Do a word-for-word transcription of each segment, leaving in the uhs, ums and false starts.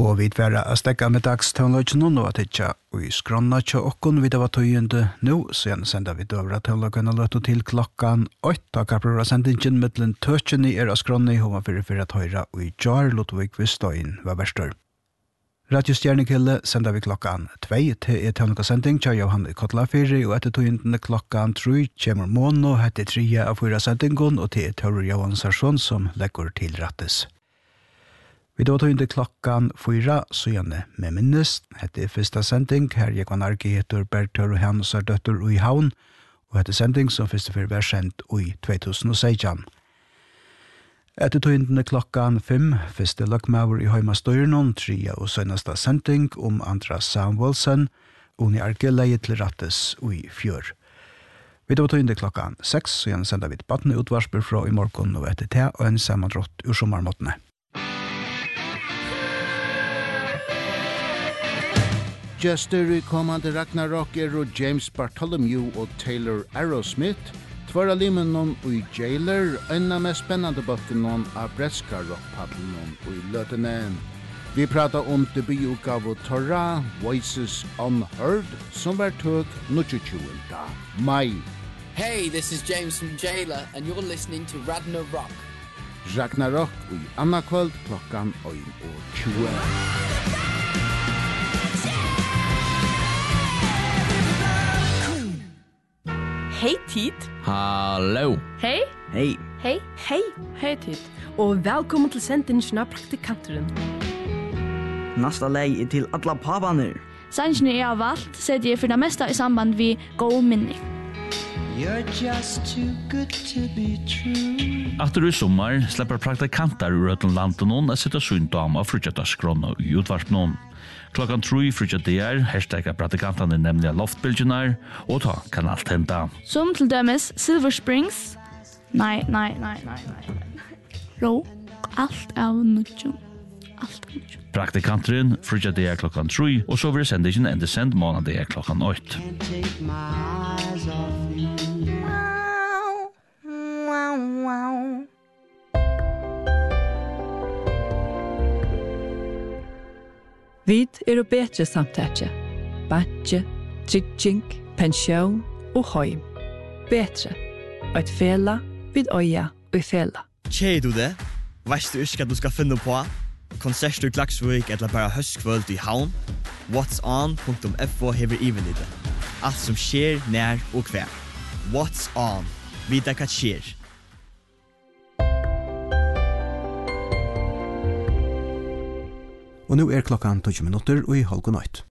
Og vi tverra a stekka med dagstøvnløgjen og at ikkje og i skronna tja okkon vid av tøyende nå, så gjerne senda vi døvra tøvnløgjen og løtto til klokkan åtta. Kaprora sendingen mittlen tøtjeni er a skronna i homa fyrir fyrir at høyra og i jar Ludvig Vistøyen var verstor. Radio Stjernekille senda vi klokkan tvei til er tøvnløgjen sending tja Johan i Kotlafiri og etter tøyende klokkan tru kjemur Mono hette tria av fyra sendingon og til Tørur Johan Sarsson som legger til rattes. Vi då tog inte klockan fyra så gjerne med minnes. Hette första sending. Her gikk han arki heter Bertør og hans døtter i Havn. Og hette sending som første fyrir var sendt i tjugohundrasexton. Etter tog inte klockan fem. Første lakmaver i Høymastøyrenon. Tria og søgnasta sending om Andras Samuelsen. Og ni arki leie til rattes i fjør. Vi då tog inte klockan sex så gjerne senda vi et badne utvarsper fra i morgon og etter te og en sammandrott ur sommarmåttene. Jester i kommande Ragnarok er og James Bartholomew og Taylor Arrowsmith, tvara limenon og i Jailer, en av mest spennende bøttenon av breska rockpadlenon og i løtenen. Vi pratar om debututgave Torra, Voices Unheard, som var tøk tjugohundra mai. Hey, this is James from Jailer, and you're listening to Ragnarok. Ragnarok og i anna kvöld klokkan og tjue. Hej Tid. Hallo. Hej. Hej. Hej. Hej. Hej Tid. Og velkommen til sendingen av Praktikanteren. Nästa lei er til alla pavanir. Sannsyn er av alt, setter jeg for det meste i samband vi god minning. You're just too good to be true. After i sommar slipper praktikantar ur ötlen landet noen a sitta syndam av frutjatarskrona i utvarp noen. Klokkan tru frutjatader, hashtagga praktikantane nemlig av loftbildjunar, og ta kan alt henta. Som til dømes Silver Springs. Nei, nei, nei, nei, nei. Ro, alt av nudjon. Alt av nudjon. Praktikanteren frutjatader klokkan tru, og så vil sendingen enda send månader klokkan åt. Vid er og betre samtætje. Batje, trygging, pensjon og heim. Betre. Eit fela vid øya og fela. Kjei du det? Veist du ikke at du skal finne på? Konsert i Klaksvik eller bare høstkvøld i Havn? what's on punktum f o hever even i det. Alt som skjer, nær og hver. What's on? Vita hva skjer. Og nu er klokkan tolv minutter og i halv nøyt.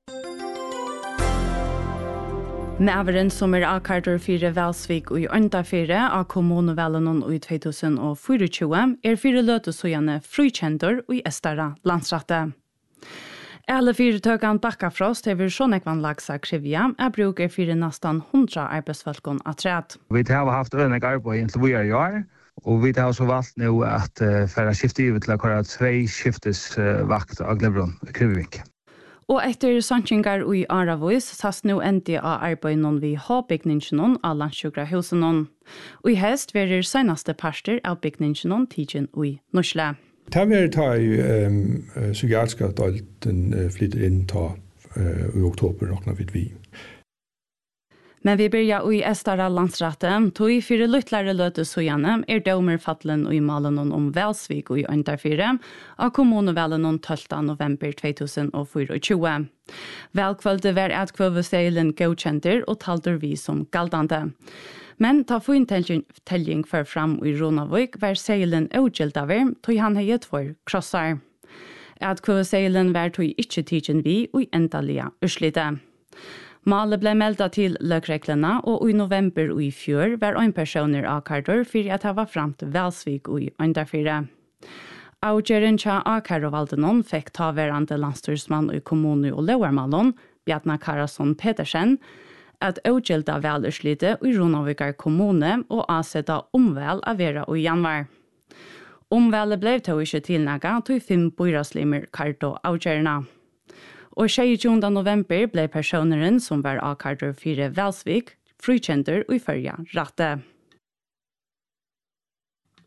Mæveren som er akkarter fire Velsvik og i Øndafire av kommunevelen i tjugohundrafyrtio er fire løtesøyene frukjenter og i Estara landsrette. Alle fire tøkene Bakkafrost har vi sånekvann lagsa krivja, jeg bruker fire nesten hundra arbeidsfolkene av træt. Vi har haft øyne arbeid inntil vi er i år, og vi har så valgt nå at uh, færre skifte i til å køre tve skiftes uh, vakt av Glebron Krivvik. Og etter sannsyngar i Aravois tas nå endi av arbeid noen vi har bygningen av landsjukkerhusen. Og i hest verer senaste parster av bygningen tidsen i Norsle. Det vil ta i um, psykiatriske adulten uh, flytter inn ta uh, i oktober råkner vi vi. Men vi börjar i Estara landsratten, tog i fyra lyttlare løtesøyene er domerfattelen i malen om Velsvik og i Øndafire av kommunevelen tolvte november tjugohundrafyrtio. Velkvölde var at kvøveseilen godkjenter og talder vi som galdande. Men ta få telling for fram i Ronavik var seilen ogildaver, tog han hei tvær krossar. At kvøveseilen var tog ikkje tidsen vi og endalige urslite. Malet ble meldet til løkreglene, og i november og i fjør var en personer avkarter for at han var frem til Velsvik og i Øndafire. Avgjøren til avkartervalden fikk taverande landstyrsmann i kommunen og Løvermalen, Bjartna Karasson Petersen, at avgjelde veluslite i Ronavikar kommune og avsette omvel av vera og januar. Omvelet ble til ikke tilnægget til fem byraslimer karto avgjørende. Og tjugoandra november ble personeren som var avkarter fire Velsvik frukjenter og i førja ratte.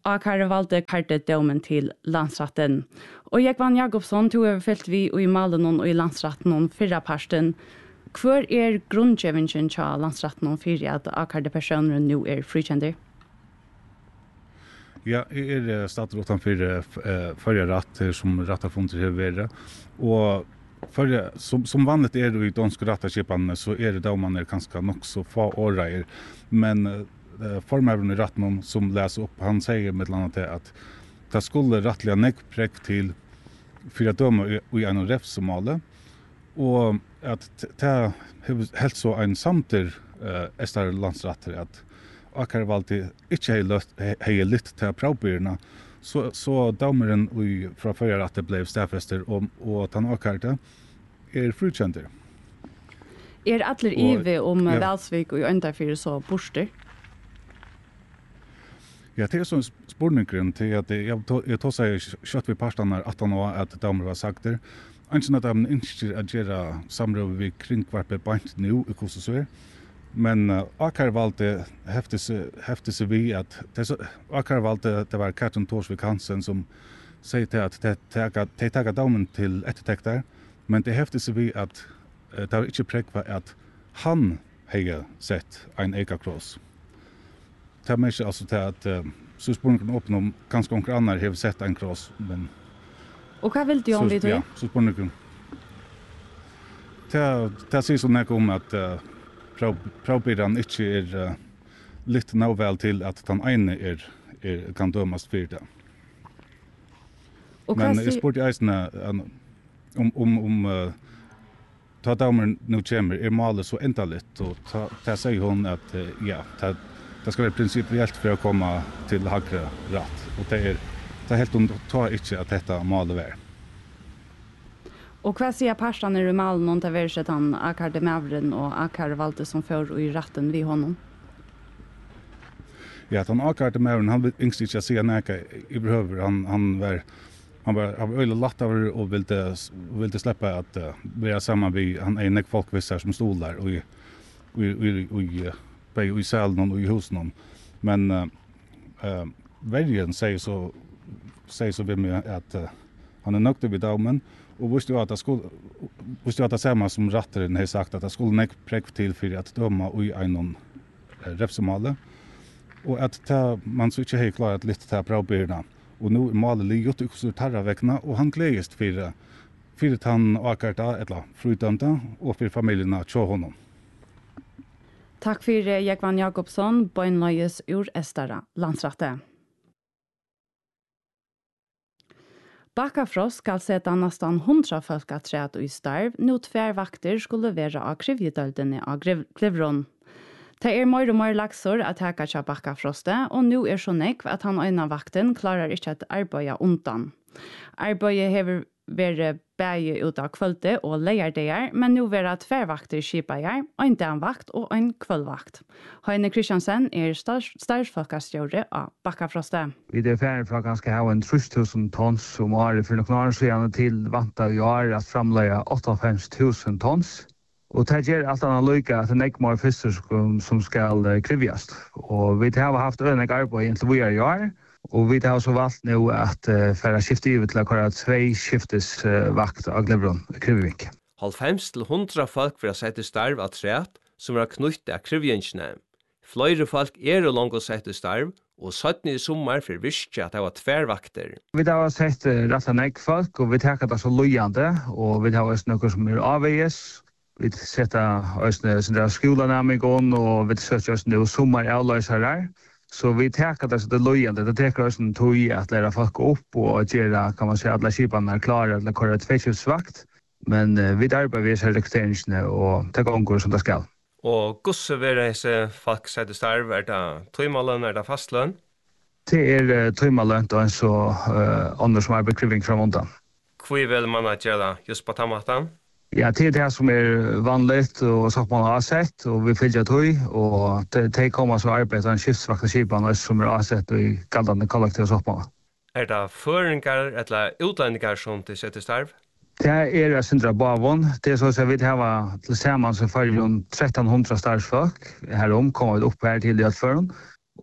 Akar valgte kartet domen til landsratten. Og Jekvan Jakobsson tog överfyllt vi og i malen og i landsratten om fyrra parsten. Hvor er grundgjøvingen til landsratten om fyrra at akar personer nå er frikjender? Ja, jeg er stater utanfor uh, førre ratt som rattafunter har vært. Og förra som som vanligt är det i danska rattaskipan så är det då man är ganska nog så få årar men uh, formaren i ratten som läser upp han säger med annat att det skulle rättliga neckpräck till för att döma i en rättsmål och att ta helt så en samter uh, estar landsrätter att akar valde inte hej lite till provbyrna så så domaren vi från förra att det blev stäffester och och att han akarte är frukjenter. Er atler ive om ja. Valsvik og Øyndarfyr så borster? Ja, det er sånn spurningen til at jeg, jeg tar seg kjøtt ved parstene at han var at damer var sagt der. Anskjønner at de ikke at gjøre samrøve ved kringkvarpet bant nå i Kosesøy. Men uh, Akar valgte hefte seg vi at Akar valgte det var Katrin Torsvik Hansen som sier til at de tager damen til ettertekter, men det hefte seg vi at uh, det var ikke prekva at han har sett en ekakross. Det är mer alltså till att uh, så spårningen upp om ganska många andra har sett en kross men och vad vill du om vi då? Ja, så spårningen. Det det ser så nära om att uh, pro probiran inte är uh, lite novel till att den ene är är kan dömas för det. Men det sport är isna om om om uh, ta damer nu kommer är målet så entalligt och ta ta säger hon att uh, ja, ta det ska vara principiellt för att komma till högre rätt och det är det är helt om ta inte att detta mål är. Och vad säger pastorn i malen om det verset han akar de mavren och akar valde som för i rätten vid honom? Ja, att han akar de mavren han vill inte säga näka i behöver han han var han var av öle latt över och ville ville släppa att uh, vara samman vi han är en folkvissar som stod där och vi vi vi bei i salen og i husen. Men uh, uh, vergen sier så sier så ved meg at uh, han er nøkter vid damen, og visste jo at det skulle visste jo at det samme som ratteren har sagt at det skulle nek prekk til for at døma i en uh, refsemale, og at ta, man så ikke har klaret litt til pravbyrna. Og nå er malet livet ut i tarravekna, og han gledest for, for at han akkarta, eller frutdømte, og for familien til honom. Takk for Jekvan Jakobsson, Bøynløyes ur Estara, landsratte. Bakkafrost skal sette nesten hundra folk at træt i starv, nå tver vakter skulle være av krivjedøldene av Klivron. Det er mer og mer laksor at heka til Bakkafrostet, og nå er så nekv at han øyne vakten klarer ikke at arbeide undan. Arbeidet hever være bæge ut av kvölde og leierdeger, men nå være tvervakter skipeier, en danvakt og en kvöldvakt. Heine Kristiansen er starsfolkastjåre av Bakkafrostet. Vi er ferdig for at han skal ha en tre tusen tons som har for noen år siden til vanta vi har at framleie åttiofem tusen tons. Og det gjør alt annet lykke at det er ikke mer fisker som skal krivjast. Og vi har haft øyne arbeid inntil vi er i år, og vi har så valgt nå at uh, for å skifte over til å køre tve skiftes uh, vakt av Glevron, Krivvink. halvfems til hundra folk vil ha sett i starv av træt som er knyttet av Krivvinkene. Flere folk er og langt å sette i starv, og syttende i sommer for virke at det var tvervakter. Vi har sett uh, rett og slett folk, og vi tenker det så løyende, og vi har også noe som er avveges. Vi setter også skolenamn i gang, og vi setter også noe sommer avløsere her. Så vi tar det så det løyende, det tar oss en tog at lære folk opp og gjøre, kan man si, alle skipene er klare til å køre tvekjøpsvakt. Men uh, vi arbeider ved disse rekrutteringene og tar omgår som det skal. Og hvordan vil disse folk sette starv? Er det tøymalønn, er det fastlønn? Det er uh, tøymalønn og en så uh, andre som arbeider kriving fra måneden. Hvor vil man gjøre just på tamaten? Ja, det er det som er vanligt og som man har sett, og vi fylger tøy, og det, det kommer så arbeid en skiftsvakta skipene som er avsett i galdande kollektiv soppmann. Er det føringar eller utlendingar som til setter starv? Det er Sindra Bavon. Det er så at vi har til sammen så fyrir tretton hundra starvsfolk. Herom kommer vi opp her til i alt føren.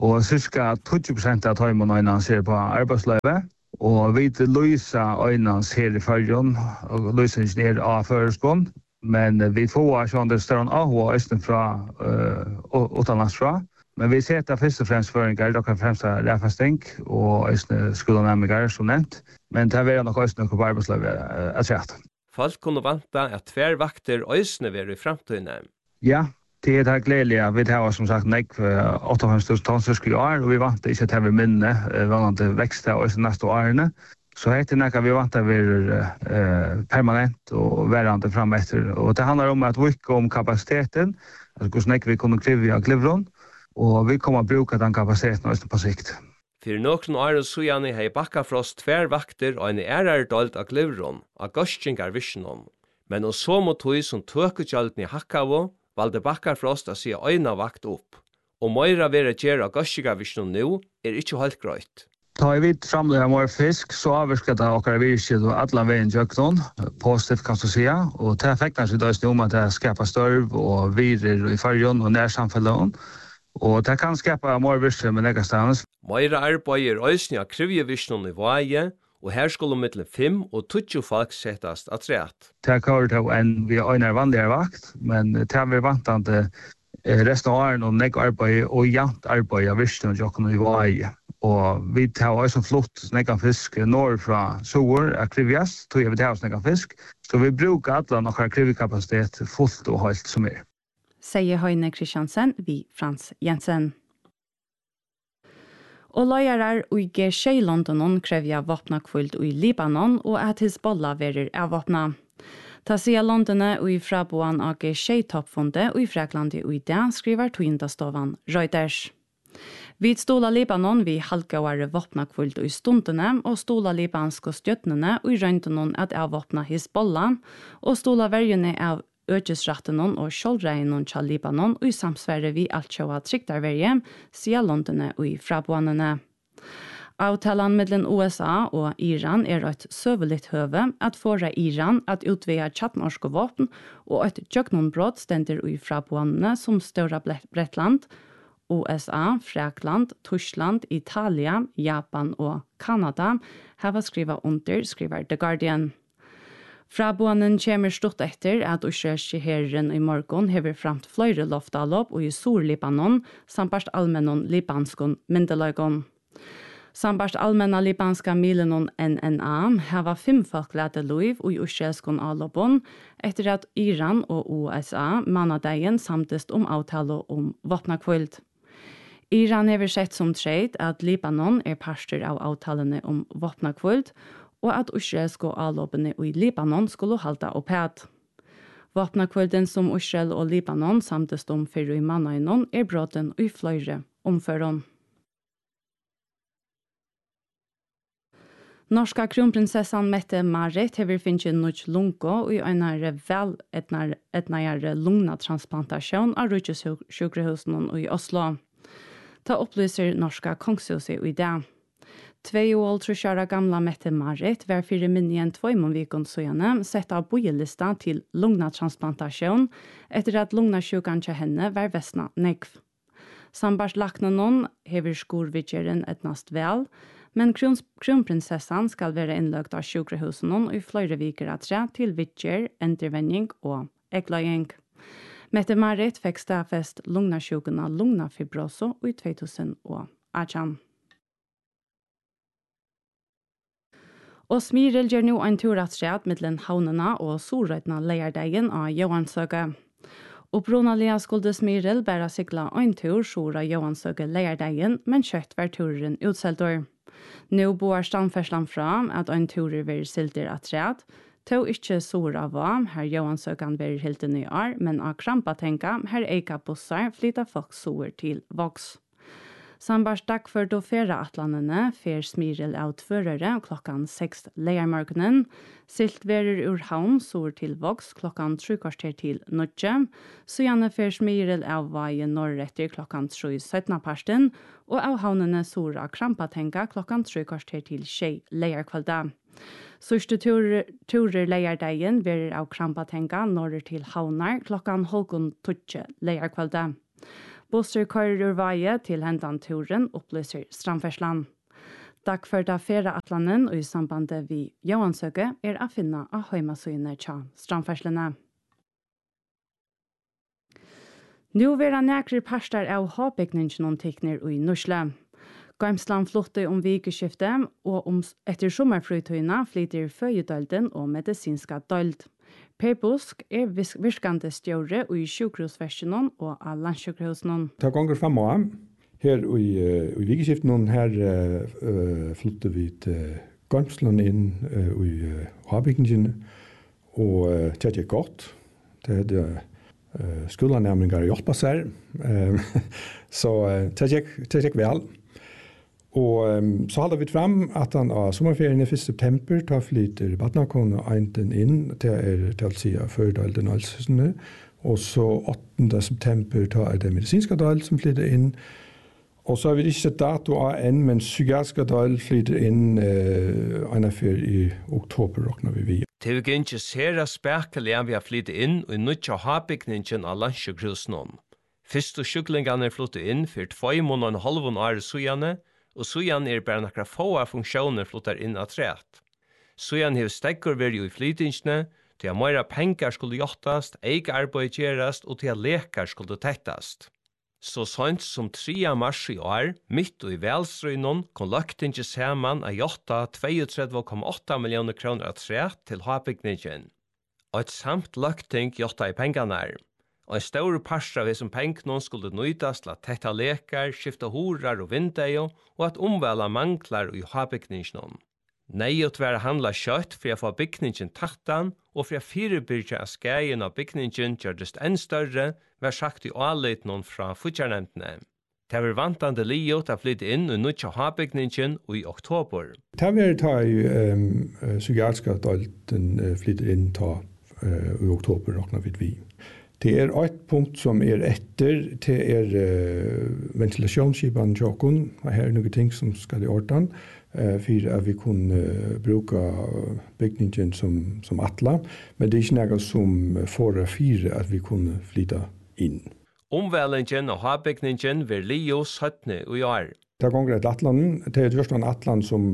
Og cirka tjugo prosent av tøymon øynene ser på arbeidsløyve. Og vi lyser øynene her i fargen, og lyser ikke ned av føreskånd. Men vi får sånn det står en avhå øyne fra uh, utenlands fra. Men vi ser det først og fremst føringer, dere fremst er ræfesting, og øyne skolenemiker som nevnt. Men det er nok øyne på arbeidsløyve er trett. Folk kunne vanta at tver vakter øyne vil i fremtiden. Ja, det er det gledelige. Vi har som sagt nek åttahundre tusen tonn i år, og vi vant ikke til å minne vanlige vekst av øyne neste årene. Så heter det nekka vi vant til å være uh, permanent og værende frem etter. Og det handler om at vi ikke om kapasiteten, altså hvordan vi kunne krive av klivron, og vi kommer å bruke den kapasiteten også på sikt. For noen år siden har Bakkafrost tver vakter og en ærer dalt av klivron, av gostingar visjonen. Men og så mot tog som tøkutjalden i Hakkavo, valde Bakkafrost å si øyne vakt opp. Og møyra være gjerra gostingar visjonen nå er ikke helt grøyt. Ta i vidt framlega mer fisk, så avvirker det okkar virkjid og atlan veien jøkton, positivt kan du sija, og det effekten er det om at det skapar størv og virer i fargen og nærsamfellet, og det kan skapa mer virkjid med negastans. Meira arbeider øysni av krivjevisjonen i vaje, og her skulle mittel fem og tjugo folk settast at treat. Det er kvar til enn vi øyner vanligere vakt, men det er vi vantande resten av åren og negg arbeid og jant arbeid av visjonen jøkken i vaje. Og vi tar også flott snakka fisk norr fra Sår, Akrivias, tog vi tar snakka fisk. Så vi bruker alle noen krivikapasitet fullt og helt som er. Sier Høyne Kristiansen vi Frans Jensen. Og løyerar og i G London krevja våpnakvult i Libanon og at Hezbollah verer avvåpna. Ta sier Londone og i fraboan av G toppfundet og i Fraklandi og i det skriver tøyndastovan Reuters. Vi stola Libanon vi halkavare våpnakvult i stundene og stola libanske støttene og i røyntonen at avvåpna Hezbollah og stola verjene av økesrattenon og kjoldregnen til Libanon og i samsverre vi altsjåa tryktarverje, sier Londone og i fraboanene. Avtalen mellom U S A og Iran er et søvelig høve at fåre Iran at utvea tjattnorske våpen og et tjøknonbrott stender i fraboanene som Stora Brettland, U S A, Frakland, Tyskland, Italia, Japan og Kanada har skrivet under, skriver The Guardian. Fraboanen kommer stort etter at israelske herren i morgen hever fremt flere loftallopp og i Sur-Libanon, samt allmennon libanskon myndeløygon. Samt allmenna libanska milenon N N A har fem folk lete lov og i israelskon alloppon etter at Iran og U S A manadagen samtist om avtale om våpnakvult. Iran har sett som trade at Libanon er parster av avtalene om våpnakvult, og at israelske avloppene i Libanon skulle halda opphett. Våpnakvulten som Israel og Libanon samtist om fyrir i mannøynon er bråten i fløyre omføren. Norska kronprinsessan Mette Marit hever finnst nok lungo og i øynare vel etnare lungna transplantasjon av Rujus-sjukrehusen i Oslo. Ta opplyser norska kongshuset i dag. Tvei og trusjara gamla Mette Marit var fire minnien tvoi månvikon søjane sett av bojelista til lungnatransplantasjon etter at lungnasjukan til henne var vestna negv. Sambart lakna noen hever skorvidgjeren etnast vel, men kronprinsessan skal være innløgt av sjukrehusen og i flere viker atre til vidgjer, intervenning og ekløying. Mette Marit fikk stafest lungnasjukene lungnafibroso i två tusen arton. Og Smiril gjør nå en tur at skjedd mellom havnene og solrøytene leierdegen av Johansøke. Opprunnelige skulle Smiril bare sikla en tur sora Johansøke leierdegen, men kjøtt var turen utseltor. Nå bor stamferslan fra at en turer vil silter at skjedd, to ikke sora var, her Johansøkan vil helt i år, men av krampatenka, her eika bussar flytta folk sover til voks. Sambars dag for då fyrre atlandene fer Smiril av tvørere klokkan seks leiermarkenen, silt verer ur havn sor til voks klokkan tru kvarter til nødje, så gjerne fer Smiril av vaje norretter klokkan tru syttna parsten, og av havnene sor av krampatenka klokkan tru kvarter til tjei leierkvalda. Sørste turer, turer leierdegen verer av krampatenka norrer til havnar klokkan holkun tutje leierkvalda. Busser kører ur veie til hendan turen, opplyser Strandfersland. Dagførda ferieatlanen og i sambandet vi Johansøke er å finne av heimasøyene tja Strandferslene. Nu vil han nekre parster av havbygningen om tekner i Norsle. Gamsland flytter om vikeskiftet, og om etter sommerfrøytøyene flytter føjedølden og medisinska døld. Per Busk er virkende stjåre i sjukhusversjonen og av landsjukhusen. Ta ganger fem år. Her i, uh, i vikeskiften her uh, flytter vi til Gamsland inn uh, i uh, havbygningen, og uh, det er godt. Det er det uh, skolenærmninger hjelper seg. Uh, så uh, det er ikke vel. Og um, så holder vi frem at han av sommerferien i første september tar flyter Badnakon og Einten inn til er til å si Førdalden Alsøsene. Og så åttende september tar er det medisinska dal som flyter inn. Og så har vi ikke sett dato av enn, men psykiatriska dal flyter inn uh, einafer i oktober, råkner vi via. Det vil ikke sere spekelig vi har flyttet inn og nødt av havbygningen av landsjukhusen. Først og sjuklingene flyttet inn for två måneder og en halv år sujane, og sujan er bare nakra få av funksjoner flyttar inn av træt. Sujan hev steggur veri i flytingsne, til at meira pengar skulle gjottast, eik arbeid gjerast og til at lekar skulle tettast. Så sant som tredje mars i år, mitt og i velstrøynon, kon løgtingi saman a gjotta trettio komma åtta millioner kroner av træt til havbygningen. Og et samt løgting gjotta i pengarnar. Og en stor parster av som penkene skulle nøytas til at tetta lekar, skifta horar og vindeio, og at omvæla manglar i havbygningen. Nei å tvære handla kjøtt for å få bygningen tattan, og for å fyrebyrja av skægen av bygningen gjørdes enn større, var sagt i avleitnon fra futjarnemtene. Det var vantande liot å flytte inn og nødja havbygningen i oktober. Det var ta i um, psykiatriska dalten uh, flytter inn ta uh, i oktober, råkner vi vi. Det er et punkt som er etter, det er uh, ventilasjonsskipan tjokken, og her er noen ting som skal i ordan, uh, for at vi kunne uh, bruke bygningen som, som atla, men det er ikke noe som får fire at vi kunne flytta inn. Omvælingen og havbygningen vil Leo syttende i år. Det er ganger et atlan, det er et første atlan som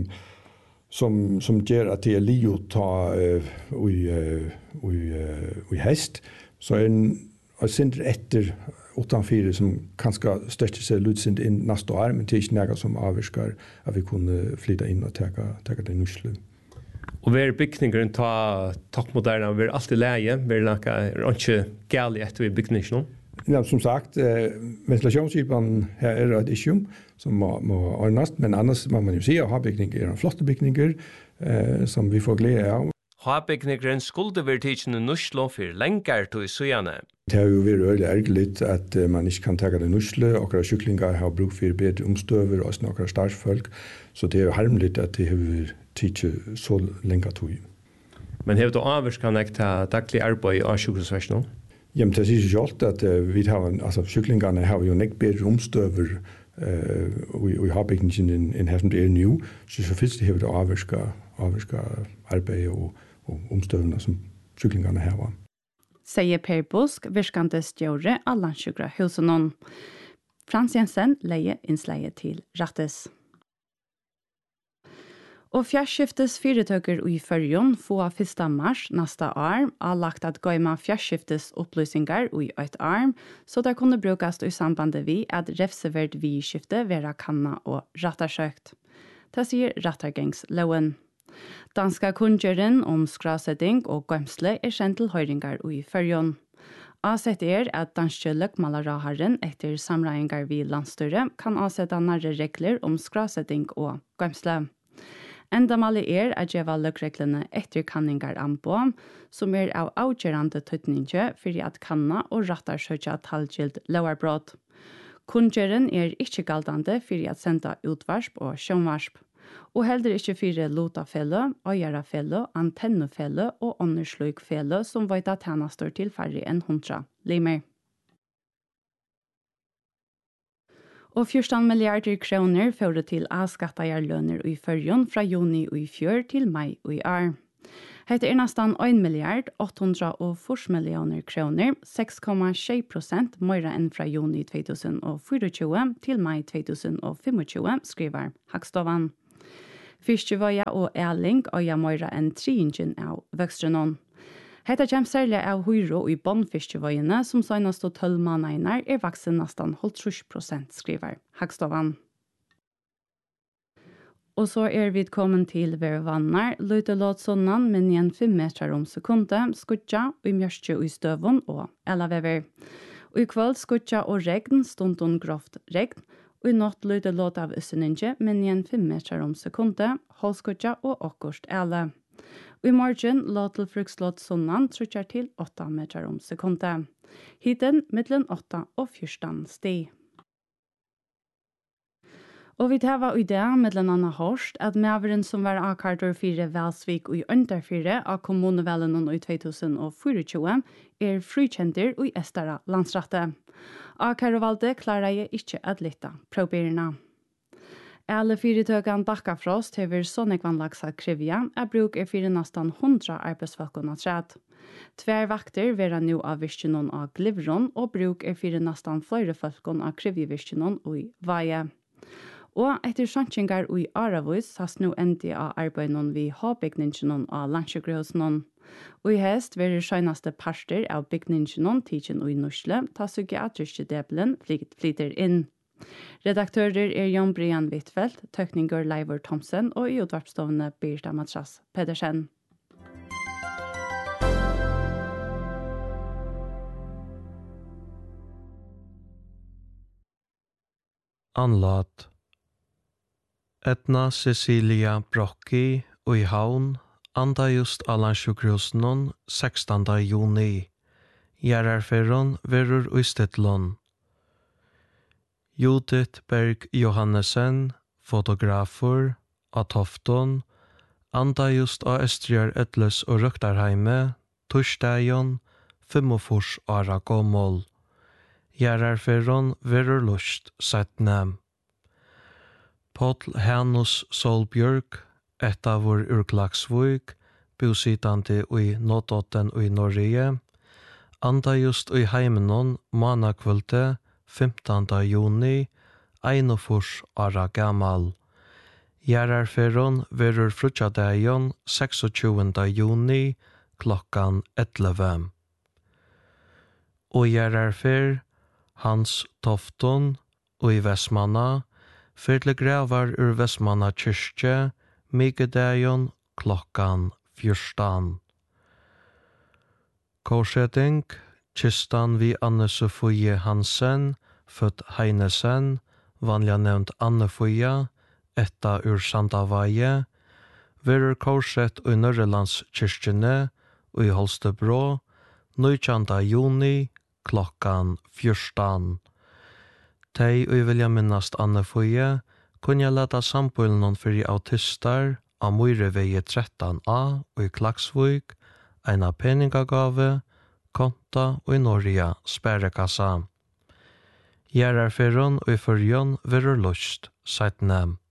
som som gjør at det er Leo ta uh, i, uh, i, uh, i hest, så er en og sender etter åttanfire som kanskje største seg lutsendt inn neste år, men det er ikke noe som avvirker at vi kunne flytte inn og teka, teka det nusle. Og hver bygningen ta toppmoderne, vi er alltid leie, vi er noe er ikke galt etter i bygningen? Ja, som sagt, eh, ventilasjonsskipan her er et issue som må, må ordnes, men annars må man jo si at havbygninger er en flotte bygninger eh, som vi får glede av. Havbygningen skulle være tidsen i Nuslo for lengar til i Sujane. Det har jo vært veldig ergerlig at uh, man ikke kan ta det Nusle, og kyklinger har bruk for bedre omstøver og noen startsfolk, så det er jo harmelig at det har vært tidsen så lenge til. Men har du avvirket ikke til daglig arbeid i sjukhusversjonen? Jamen, det sier ikke alt at uh, vi har, altså kyklingerne har jo ikke bedre omstøver uh, og, og har bygningen enn her som det er nå, så så finnes det har vært avvirket, avvirket arbeid og og omstøvende som kyklingerne her var. Sier Per Busk, virkende stjåre av landsjukra husen. Frans Jensen leier innsleie til Rattes. Og fjærskiftes fyretøker i Førjon få første mars neste år har lagt at gøyma fjærskiftes opplysninger i et arm, så det kunne brukes i sambandet vi at refseverd vi-skifte være kanna og rattarsøkt. Det sier rattargengsloven. Danska kundgjøren om skrasetting og gømsle er kjent til høyringar i Førjon. Avsett er at danske løkmalaraharen etter samreiningar vi landstyre kan avsette nærre regler om skrasetting og gømsle. Endamalet er at gjeva løkreglene etter kanningar anpå, som er av avgjørende tøytninge for at kanna og rattarsøkja talgild lovarbrott. Kundgjøren er ikke galdande for at senda utvarsp og sjønvarsp. Og heller ikke fire lotafelle, øyerafelle, antennefelle og åndersløykfelle som vet at henne står til færre enn hundra limer. Og fjorten milliarder kroner fører til avskattet lønner i Førjon fra juni og i fjør til mai og i år. Hette er nästan en miljard åtta hundra och fyrtio miljoner kronor, sex komma sju procent mer än från juni tjugohundrafyrtio till maj tjugohundrafemtio, skriver Hagstovan. Fiskevøya og Erling øya mer enn tringen av vøkstrenon. Hetta kjem særlig av høyre i båndfiskevøyene, som søgnast og tølv måneder er vaksen nesten halvtrus prosent, skriver Hagstovan. Og så er vi kommet til vervannar, løyte låt sånn men igjen fem meter om sekundet, skutja og mjørstje og støvun og elavever. Og i kveld skutja og regn, stundun grovt regn, og i natt løyte låt av øsseninje, men igjen fem meter om sekundet, halskutja og okkurst ele. Og i morgen låt til frukslåt sånn trutjar til åtta meter om sekundet. Hiten mittlen åtta og fjørstan sti. Og vi tar i det med den andre hørst at medveren som var akkarter fire Velsvik og i underfire av kommunevelen i tjugohundrafyrtio er frikjenter og i Estara landsrette. Akkarter valgte klarer jeg ikke at lytte proberene. Alle fire tøkene Bakkafrost hever sånnekvannlagsa krivja, er bruk er fire nesten hundra arbeidsfolkene træt. Tver vakter vera nu av virkjennom av Glivron, og bruk er fire nesten flere folkene av krivjevirkjennom og i Vaje. Og etter sjankingar og i Aravus has nu endi av arbeidet vi har bygningen av landsjøgrøsene. Og i hest verer skjønnaste parter av bygningen tidsen og i Norsle, ta psykiatriske debelen flyter inn. Redaktører er Jon Brian Wittfeldt, tøkninger Leivor Thomsen og i utvarpstovene Birta Matras Pedersen. Anlat Etna Cecilia Brocki og i havn anda just Allansjukrosen sextonda juni. Gjerarferron verur uistettlån. Judith Berg Johannesen, fotografer, av Tofton, anda just av Østriar Edles og Røktarheime, torsdagen, femogfors åra gommel. Gjerarferron verur lust settne. Paul Hanus Solbjørk, etavur ur Klaksvøk, bositande i Nådotten og i Norge, anda just i heimenon manakvølte femtonda juni, einofors åra gammal. Gjerarferron verur frutjadagen tjueseks juni, klokkan elleve. Og gjerarfer Hans Tofton og i Vestmanna, fyrle gravar ur Vestmanna kyrkje, migdagen klokkan fjørstan. Korsetting, kistan vi Anne Sofie Hansen, født Heinesen, vanliga nevnt Anne Foia, etta ur Sandavaje, verur korset i Norrlandskyrkjene og i Holstebro, nittonda juni, klokkan fjørstan. Tei og vilja minnast Anne Foie, kunne leta sambøylen fyrir autistar av Møyreveie tretton A og i Klaksvøk, eina peningagave, konta og i Norge sperrekassa. Gjerarferron og i fyrjon verur lust, seitnem.